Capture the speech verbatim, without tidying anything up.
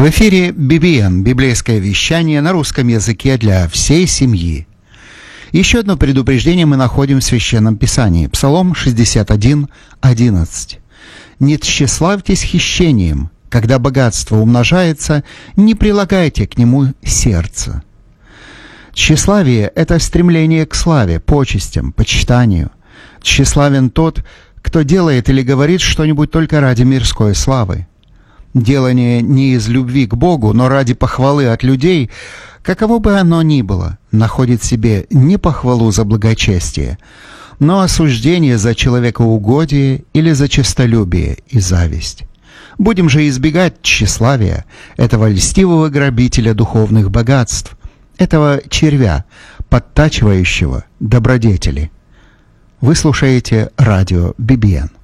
В эфире би би эн, библейское вещание на русском языке для всей семьи. Еще одно предупреждение мы находим в Священном Писании. Псалом шестьдесят один, одиннадцать. «Не тщеславьтесь хищением, когда богатство умножается, не прилагайте к нему сердце». Тщеславие – это стремление к славе, почестям, почитанию. Тщеславен тот, кто делает или говорит что-нибудь только ради мирской славы. Делание не из любви к Богу, но ради похвалы от людей, каково бы оно ни было, находит в себе не похвалу за благочестие, но осуждение за человекоугодие или за честолюбие и зависть. Будем же избегать тщеславия, этого льстивого грабителя духовных богатств, этого червя, подтачивающего добродетели. Вы слушаете радио би би эн.